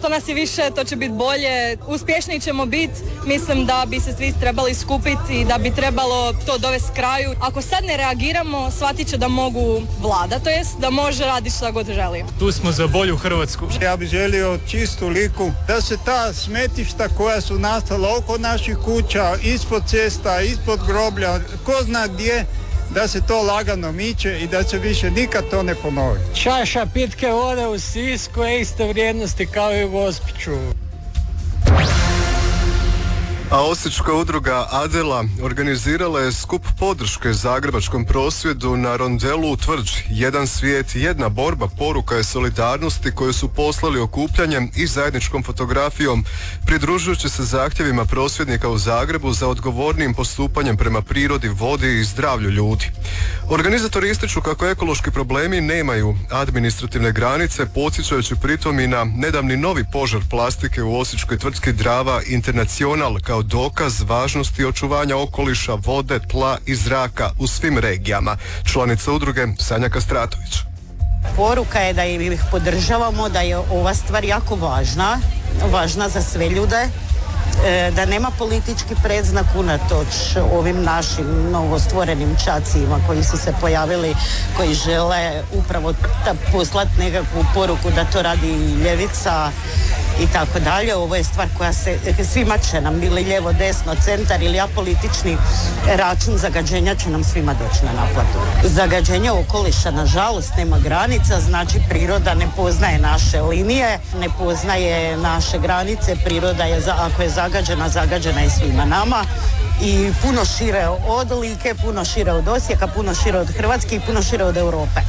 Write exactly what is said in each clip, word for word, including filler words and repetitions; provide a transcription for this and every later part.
što nas je više, to će biti bolje, uspješniji ćemo biti. Mislim da bi se svi trebali skupiti i da bi trebalo to dovesti kraju. Ako sad ne reagiramo, shvatit će da mogu vlada, to jest da može raditi šta god želi. Tu smo za bolju Hrvatsku. Ja bih želio čistu liku, da se ta smetišta koja su nastala oko naših kuća, ispod cesta, ispod groblja, ko zna gdje, da se to lagano miče i da se više nikad to ne ponovi. Čaša pitke vode u Sisku je iste vrijednosti kao i u Gospiću. A osječka udruga Adela organizirala je skup podrške zagrebačkom prosvjedu na rondelu u Tvrđi. Jedan svijet, jedna borba, poruka je solidarnosti koju su poslali okupljanjem i zajedničkom fotografijom, pridružujući se zahtjevima prosvjednika u Zagrebu za odgovornim postupanjem prema prirodi, vodi i zdravlju ljudi. Organizatori ističu kako ekološki problemi nemaju administrativne granice, podsjećajući pritom i na nedavni novi požar plastike u osječkoj tvrtki Drava International kao dokaz važnosti očuvanja okoliša, vode, tla i zraka u svim regijama. Članica udruge Sanja Kastratović. Poruka je da ih podržavamo, da je ova stvar jako važna, važna za sve ljude, da nema politički predznak unatoč ovim našim novostvorenim čacima koji su se pojavili, koji žele upravo poslati nekakvu poruku da to radi ljevica i tako dalje. Ovo je stvar koja se svima će nam, bili lijevo, desno, centar ili apolitični račun zagađenja će nam svima doći na naplatu. Zagađenje okoliša nažalost nema granica, znači priroda ne poznaje naše linije, ne poznaje naše granice, priroda je, ako je zagađena, zagađena je svima nama i puno šire od Like, puno šire od Osijeka, puno šire od Hrvatske i puno šire od Europe.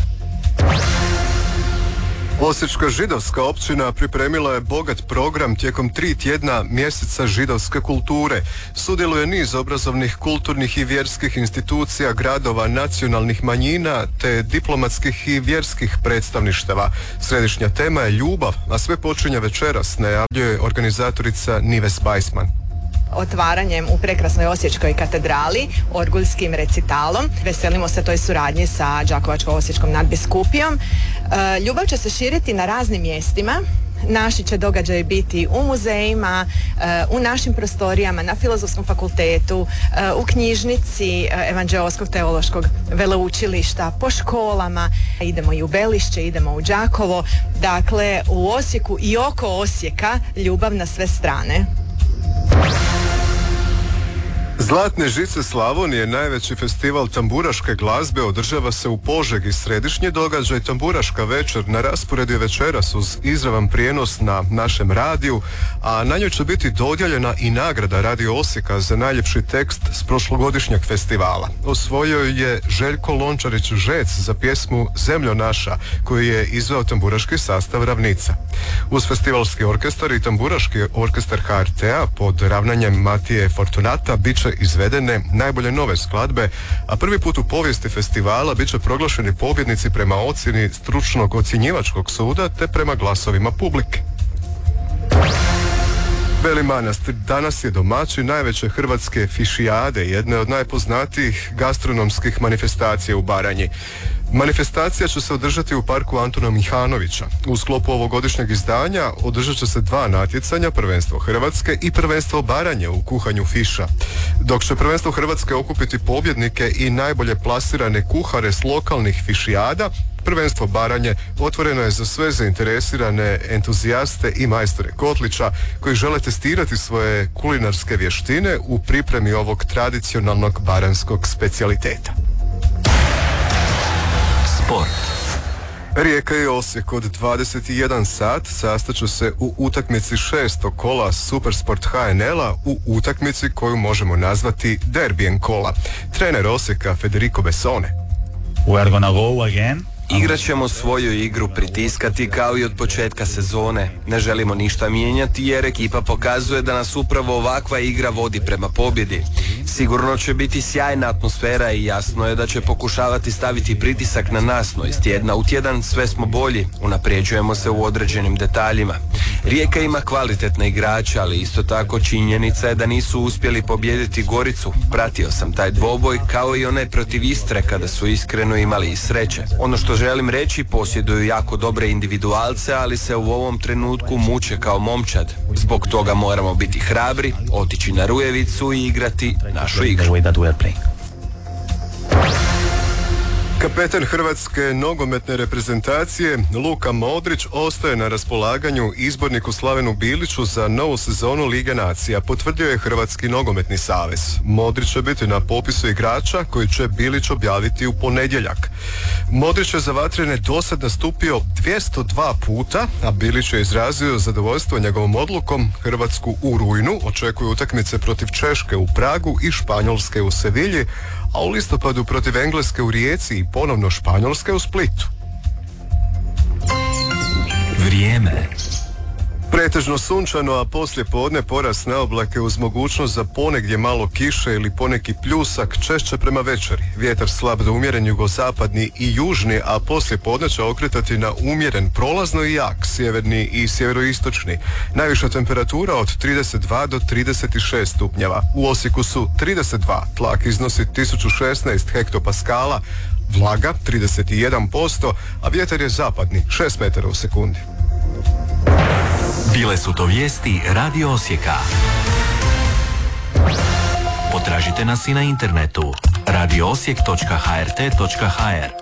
Osječka židovska općina pripremila je bogat program tijekom tri tjedna mjeseca židovske kulture. Sudjeluje niz obrazovnih, kulturnih i vjerskih institucija, gradova, nacionalnih manjina te diplomatskih i vjerskih predstavništava. Središnja tema je ljubav, a sve počinje večeras, najavljuje organizatorica Nives Bajsman. Otvaranjem u prekrasnoj Osječkoj katedrali, orguljskim recitalom. Veselimo se toj suradnji sa Đakovačko-osječkom nadbiskupijom. E, ljubav će se širiti na raznim mjestima. Naši će događaji biti u muzejima, u našim prostorijama, na Filozofskom fakultetu, u knjižnici Evanđeoskog teološkog veleučilišta, po školama. Idemo i u Belišće, idemo u Đakovo. Dakle, u Osijeku i oko Osijeka ljubav na sve strane. Zlatne žice Slavonije, najveći festival tamburaške glazbe, održava se u Požegi. Središnji događaj Tamburaška večer na rasporedu je večeras uz izravan prijenos na našem radiju, a na njoj će biti dodijeljena i nagrada Radio Osijeka za najljepši tekst s prošlogodišnjeg festivala. Osvojio je Željko Lončarić-Žec za pjesmu Zemljo naša, koju je izveo tamburaški sastav Ravnica. Uz festivalski orkestar i tamburaški orkestar H R T-a pod ravnanjem Matije Fortunata bit će izvedene najbolje nove skladbe, a prvi put u povijesti festivala bit će proglašeni pobjednici prema ocjeni stručnog ocjenjivačkog suda te prema glasovima publike. Beli Manastir danas je domaćin najveće hrvatske fišijade, jedne od najpoznatijih gastronomskih manifestacija u Baranji. Manifestacija će se održati u parku Antuna Mihanovića. U sklopu ovogodišnjeg izdanja održat će se dva natjecanja, prvenstvo Hrvatske i prvenstvo Baranje u kuhanju fiša. Dok će prvenstvo Hrvatske okupiti pobjednike i najbolje plasirane kuhare s lokalnih fišijada, prvenstvo Baranje otvoreno je za sve zainteresirane entuzijaste i majstore kotlića koji žele testirati svoje kulinarske vještine u pripremi ovog tradicionalnog baranskog specijaliteta. Sport. Rijeka i Osijek od dvadeset jedan sat sastaću se u utakmici šestog kola Supersport H N L-a u utakmici koju možemo nazvati derbijem kola. Trener Osijeka Federico Bessone. We are gonna go again. Igrat ćemo svoju igru, pritiskati kao i od početka sezone. Ne želimo ništa mijenjati jer ekipa pokazuje da nas upravo ovakva igra vodi prema pobjedi. Sigurno će biti sjajna atmosfera i jasno je da će pokušavati staviti pritisak na nas, no iz tjedna u tjedan sve smo bolji, unapređujemo se u određenim detaljima. Rijeka ima kvalitetne igrače, ali isto tako činjenica je da nisu uspjeli pobijediti Goricu. Pratio sam taj dvoboj kao i onaj protiv Istre kada su iskreno imali i sreće. Ono što želim reći, posjeduju jako dobre individualce, ali se u ovom trenutku muče kao momčad. Zbog toga moramo biti hrabri, otići na Rujevicu i igrati našu igru. Kapetan hrvatske nogometne reprezentacije Luka Modrić ostaje na raspolaganju izborniku Slavenu Biliću za novu sezonu Lige nacija, potvrdio je Hrvatski nogometni savez. Modrić će biti na popisu igrača koji će Bilić objaviti u ponedjeljak. Modrić je za Vatrene dosad nastupio dvjesto dva puta, a Bilić je izrazio zadovoljstvo njegovom odlukom. Hrvatsku u rujnu očekuju utakmice protiv Češke u Pragu i Španjolske u Sevilji, a u listopadu protiv Engleske u Rijeci i ponovno Španjolske u Splitu. Vrijeme. Pretežno sunčano, a poslije podne porast na oblake uz mogućnost za ponegdje malo kiše ili poneki pljusak, češće prema večeri. Vjetar slab do umjeren jugozapadni i južni, a poslije podne će okretati na umjeren prolazno i jak, sjeverni i sjeveroistočni. Najviša temperatura od trideset dva do trideset šest stupnjeva. U Osijeku su trideset dva, tlak iznosi tisuću šesnaest hektopaskala, vlaga trideset jedan posto, a vjetar je zapadni, šest metara u sekundi. Bile su to vijesti Radio Osijeka. Potražite nas i na internetu radio osijek točka h r t točka h r.